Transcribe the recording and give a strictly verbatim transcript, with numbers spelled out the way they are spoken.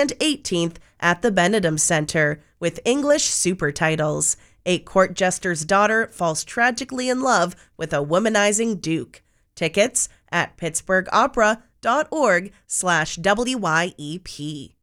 and eighteenth at the Benedum Center with English super titles. A court jester's daughter falls tragically in love with a womanizing duke. Tickets at pittsburgh opera dot org slash W Y E P.